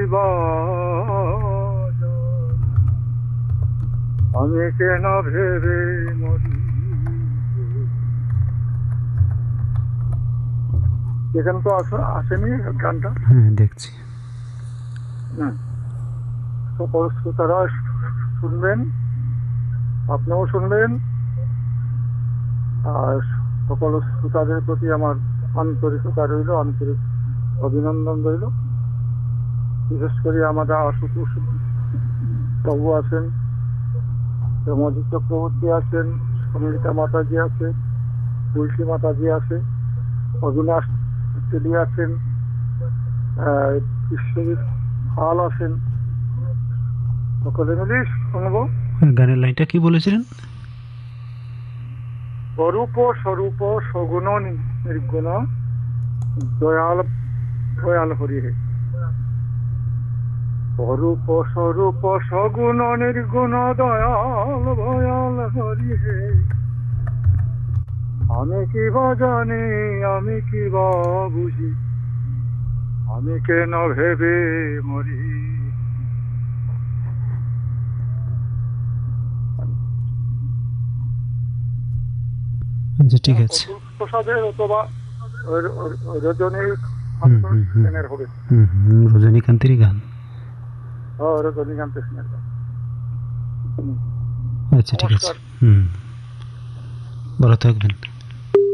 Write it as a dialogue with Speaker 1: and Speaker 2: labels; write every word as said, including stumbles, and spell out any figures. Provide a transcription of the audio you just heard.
Speaker 1: বাজার, আমি কেন ভেবে মরি। এখানে তো আস- আসেনি গানটা।
Speaker 2: হ্যাঁ দেখছি।
Speaker 1: হুম, সকল শ্রোতারা শুনবেন, আপনিও শুনবেন, আর সকল শ্রোতাদের প্রতি আমার আন্তরিকতা রইল, আন্তরিক অভিনন্দন রইল। বিশেষ করে আমাদের আশুতোষ বাবু আছেন, প্রমোদিত চক্রবর্তী আছেন, সঙ্গীতা মাতাজি আছে, তুলসী মাতাজি আছে, অবিনাশ তেলি আছেন, আহ, বিশ্বজিৎ পাল আছেন। সকলে মিলে শুনবো।
Speaker 2: গানের লাইনটা কি বলেছিলেন?
Speaker 1: অরূপ স্বরূপ সগুণ নির্গুণ দয়াল দয়াল হরি হে। অরূপ স্বরূপ সগুণ নির্গুণ দয়াল দয়াল হরি হে। আমি কি বা জানি, আমি কি বা বুঝি, আমি কেন ভেবে মরি।
Speaker 2: আচ্ছা ঠিক আছে।
Speaker 1: অতুল প্রসাদের অথবা র- র- রজনী
Speaker 2: হুম হুম হুম
Speaker 1: সেনের হবে।
Speaker 2: হুম হুম রজনীকান্তেরই গান।
Speaker 1: ও, রজনীকান্ত সেনের গান। হুম,
Speaker 2: আচ্ছা ঠিক আছে।
Speaker 1: নমস্কার।
Speaker 2: হুম, ভালো থাকবেন।